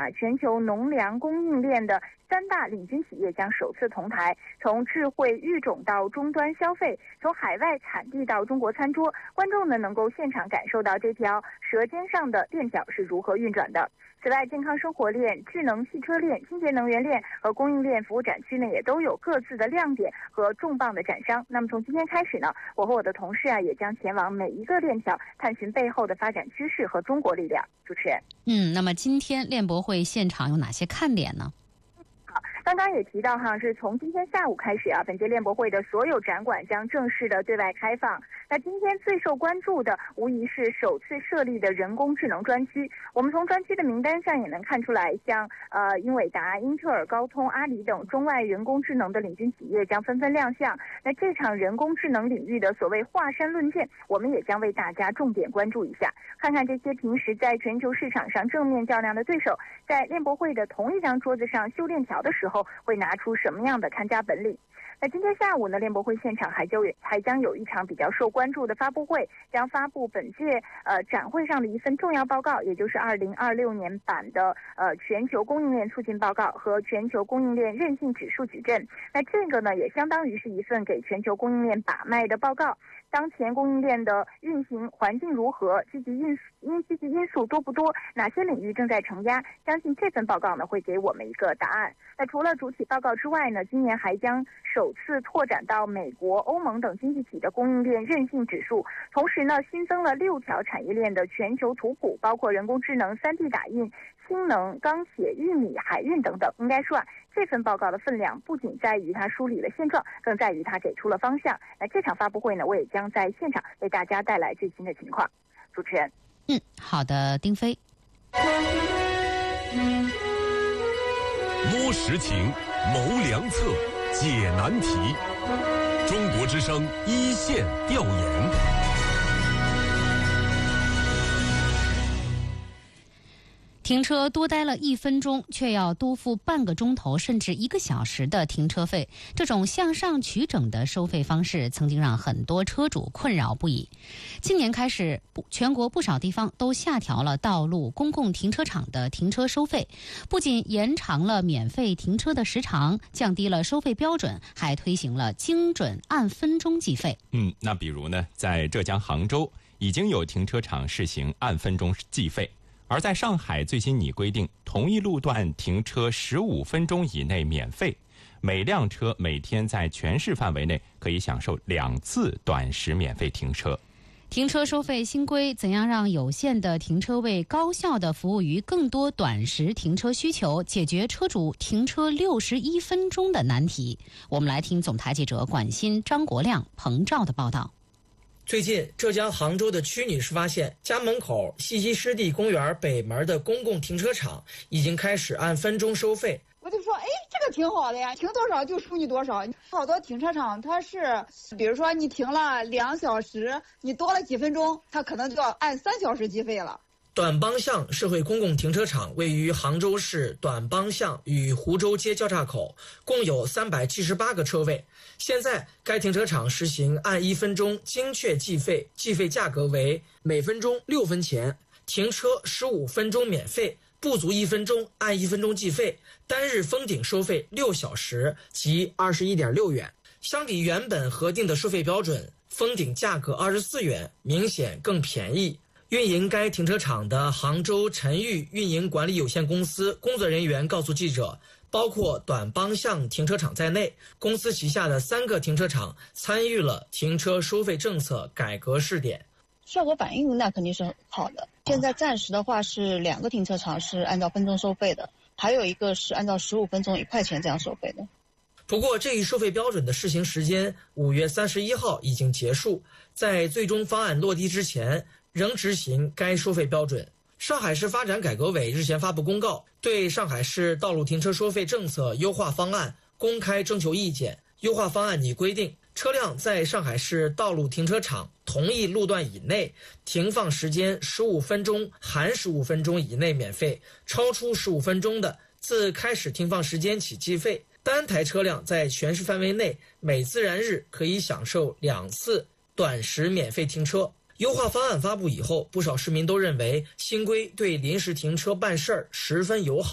全球农粮供应链的3大领军企业将首次同台，从智慧育种到终端消费，从海外产地到中国餐桌，观众呢能够现场感受到这条舌尖上的链条是如何运转的。此外，健康生活链、智能汽车链、清洁能源链和供应链服务展区呢，也都有各自的亮点和重磅的展商。那么从今天开始呢，我和我的同事也将前往每一个链条，探寻背后的发展趋势和中国力量。主持人， 那么今天链博会现场有哪些看点呢？ 刚刚也提到是从今天下午开始本届链博会的所有展馆将正式的对外开放。那今天最受关注的无疑是首次设立的人工智能专区。我们从专区的名单上也能看出来，像英伟达、英特尔、高通、阿里等中外人工智能的领军企业将纷纷亮相。那这场人工智能领域的所谓华山论剑，我们也将为大家重点关注一下，看看这些平时在全球市场上正面较量的对手，在链博会的同一张桌子上修链条的时候会拿出什么样的看家本领。那今天下午呢，链博会现场还将有一场比较受关注的发布会，将发布本届展会上的一份重要报告，也就是2026年版的全球供应链促进报告和全球供应链韧性指数矩阵。那这个呢，也相当于是一份给全球供应链把脉的报告。当前供应链的运行环境如何？积极因素多不多？哪些领域正在承压？相信这份报告呢会给我们一个答案。那除了主体报告之外呢，今年还将首次拓展到美国、欧盟等经济体的供应链韧性指数，同时呢新增了6条产业链的全球图谱，包括人工智能、3D 打印、氢能、钢铁、玉米、海运等等。应该说这份报告的分量不仅在于它梳理了现状，更在于它给出了方向。那这场发布会呢，我也将在现场为大家带来最新的情况。主持人， 好的，丁飞。 摸实情，谋良策，解难题。中国之声一线调研。 停车多待了1分钟，却要多付半个钟头甚至1个小时的停车费，这种向上取整的收费方式曾经让很多车主困扰不已。今年开始，全国不少地方都下调了道路公共停车场的停车收费，不仅延长了免费停车的时长，降低了收费标准，还推行了精准按分钟计费。 那比如呢，在浙江杭州已经有停车场试行按分钟计费。而在上海最新拟规定，同一路段停车15分钟以内免费，每辆车每天在全市范围内可以享受2次短时免费停车。 停车收费新规怎样让有限的停车位高效地服务于更多短时停车需求，解决车主停车61分钟的难题？我们来听总台记者管欣、张国亮、彭照的报道。 最近，浙江杭州的曲女士发现，家门口西溪湿地公园北门的公共停车场已经开始按分钟收费。 我就说，这个挺好的呀，停多少就收你多少。好多停车场它是，比如说你停了2小时，你多了几分钟，它可能就要按3小时计费了。 短帮巷社会公共停车场位于杭州市短帮巷与湖州街交叉口，共有378个车位。现在该停车场实行按1分钟精确计费，计费价格为每分钟6分钱，停车15分钟免费，不足1分钟按1分钟计费，单日封顶收费6小时即21.6元。相比原本核定的收费标准，封顶价格24元，明显更便宜。运营该停车场的杭州晨裕运营管理有限公司工作人员告诉记者，包括短帮巷停车场在内，公司旗下的3个停车场参与了停车收费政策改革试点。 效果反应那肯定是好的。现在暂时的话是2个停车场是按照分钟收费的，还有一个是按照15分钟1块钱这样收费的。 不过这一收费标准的试行时间5月31号已经结束，在最终方案落地之前仍执行该收费标准。上海市发展改革委日前发布公告，对上海市道路停车收费政策优化方案公开征求意见。优化方案拟规定，车辆在上海市道路停车场同一路段以内停放时间15分钟含15分钟以内免费，超出15分钟的自开始停放时间起计费。单台车辆在全市范围内每自然日可以享受2次短时免费停车。优化方案发布以后，不少市民都认为新规对临时停车办事儿十分友好。